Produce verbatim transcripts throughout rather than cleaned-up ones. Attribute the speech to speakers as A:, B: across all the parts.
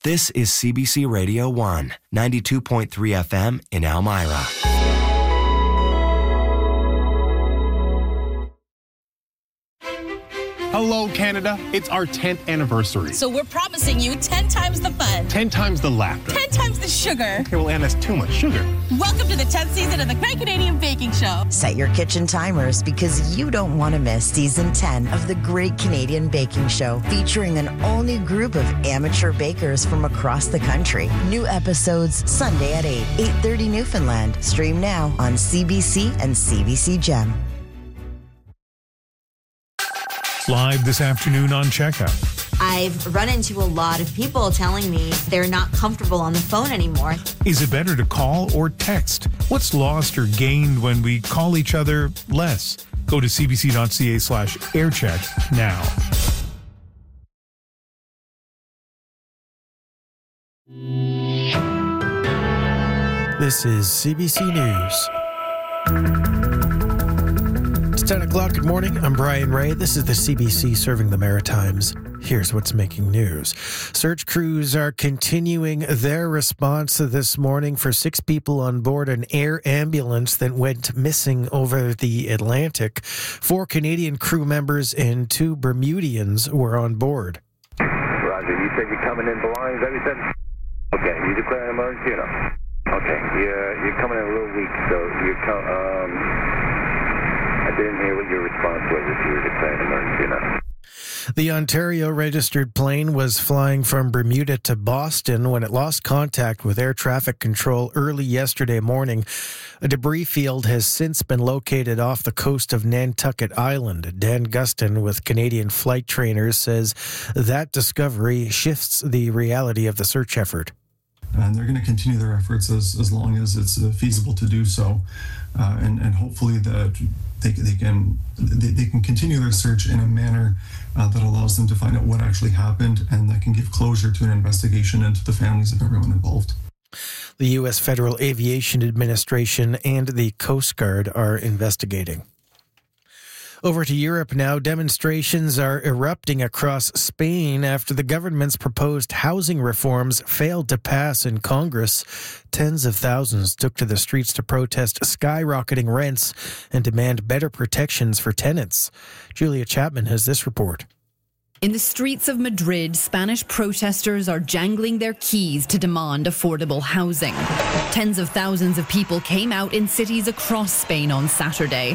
A: This is C B C Radio one, ninety-two point three F M in Elmira.
B: Hello, Canada. It's our tenth anniversary.
C: So we're promising you ten times the fun.
B: ten times the laughter.
C: ten times the sugar.
B: Okay, well, Anne, that's too much sugar.
C: Welcome to the tenth season of the Great Canadian Baking Show.
D: Set your kitchen timers because you don't want to miss season ten of the Great Canadian Baking Show, featuring an all-new group of amateur bakers from across the country. New episodes Sunday at eight, eight thirty Newfoundland. Stream now on C B C and C B C Gem.
E: Live this afternoon on Checkout.
F: I've run into a lot of people telling me they're not comfortable on the phone anymore.
E: Is it better to call or text? What's lost or gained when we call each other less? Go to cbc.ca slash aircheck now.
G: This is C B C News. ten o'clock, good morning. I'm Brian Ray. This is the C B C serving the Maritimes. Here's what's making news. Search crews are continuing their response this morning for six people on board an air ambulance that went missing over the Atlantic. Four Canadian crew members and two Bermudians were on board.
H: Roger, you said you're coming in belongings, that you said? Okay, you declare an emergency or no? Okay, you're, you're coming in a little weak, so you're co- um... I didn't hear what your response was if you were declaring an emergency or not.
G: The Ontario-registered plane was flying from Bermuda to Boston when it lost contact with air traffic control early yesterday morning. A debris field has since been located off the coast of Nantucket Island. Dan Gustin with Canadian Flight Trainers says that discovery shifts the reality of the search effort.
I: And they're going to continue their efforts as, as long as it's uh, feasible to do so, uh, and, and hopefully that they, they can they, they can continue their search in a manner uh, that allows them to find out what actually happened and that can give closure to an investigation and to the families of everyone involved.
G: The U S Federal Aviation Administration and the Coast Guard are investigating. Over to Europe now. Demonstrations are erupting across Spain after the government's proposed housing reforms failed to pass in Congress. Tens of thousands took to the streets to protest skyrocketing rents and demand better protections for tenants. Julia Chapman has this report.
J: In the streets of Madrid, Spanish protesters are jangling their keys to demand affordable housing. Tens of thousands of people came out in cities across Spain on Saturday.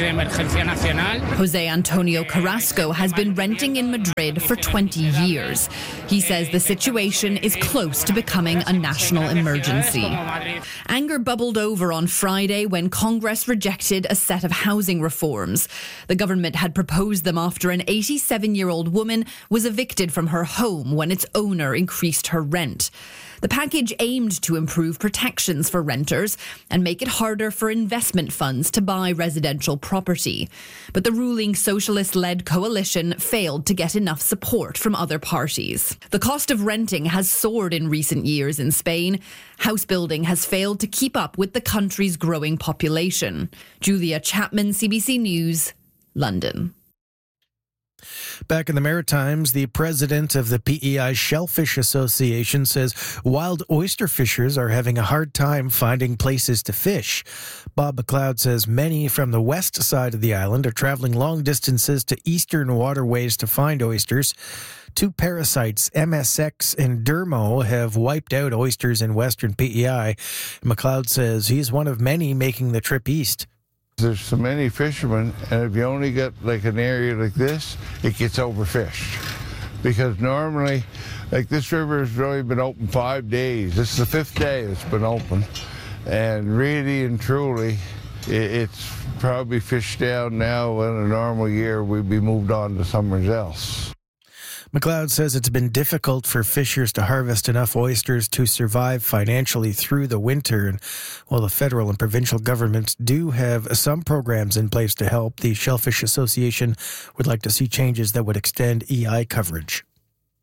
J: Jose Antonio Carrasco has been renting in Madrid for twenty years. He says the situation is close to becoming a national emergency. Anger bubbled over on Friday when Congress rejected a set of housing reforms. The government had proposed them after an eighty-seven-year-old woman was evicted from her home when its owner increased her rent. The package aimed to improve protections for renters and make it harder for investment funds to buy residential property. But the ruling socialist-led coalition failed to get enough support from other parties. The cost of renting has soared in recent years in Spain. House building has failed to keep up with the country's growing population. Julia Chapman, C B C News, London.
G: Back in the Maritimes, the president of the P E I Shellfish Association says wild oyster fishers are having a hard time finding places to fish. Bob McLeod says many from the west side of the island are traveling long distances to eastern waterways to find oysters. Two parasites, M S X and Dermo, have wiped out oysters in western P E I. McLeod says he's one of many making the trip east.
K: There's so many fishermen, and if you only get like an area like this, it gets overfished. Because normally, like this river has only been open five days. This is the fifth day it's been open. And really and truly, it's probably fished down now. In a normal year, we'd be moved on to somewhere else.
G: McLeod says it's been difficult for fishers to harvest enough oysters to survive financially through the winter. And while the federal and provincial governments do have some programs in place to help, the Shellfish Association would like to see changes that would extend E I coverage.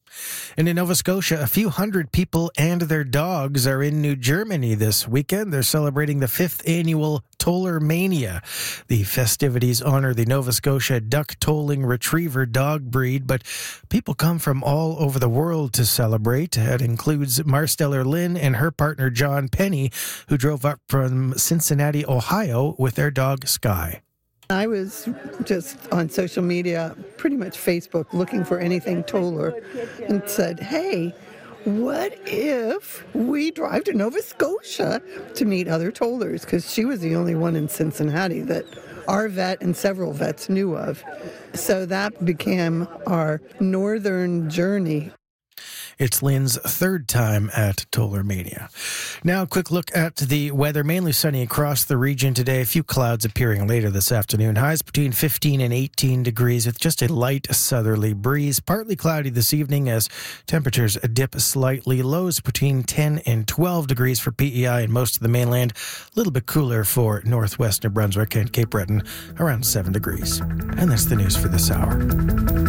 G: And in Nova Scotia, a few hundred people and their dogs are in New Germany this weekend. They're celebrating the fifth annual Toller Mania. The festivities honor the Nova Scotia duck tolling retriever dog breed, but people come from all over the world to celebrate. That includes Marsteller Lynn and her partner John Penny, who drove up from Cincinnati, Ohio, with their dog Sky.
L: I was just on social media, pretty much Facebook, looking for anything Toller, and said, hey, what if we drive to Nova Scotia to meet other Tollers? Because she was the only one in Cincinnati that our vet and several vets knew of. So that became our northern journey.
G: It's Lynn's third time at Toller Mania. Now, a quick look at the weather. Mainly sunny across the region today. A few clouds appearing later this afternoon. Highs between fifteen and eighteen degrees with just a light southerly breeze. Partly cloudy this evening as temperatures dip slightly. Lows between ten and twelve degrees for P E I and most of the mainland. A little bit cooler for northwest New Brunswick and Cape Breton, around seven degrees. And that's the news for this hour.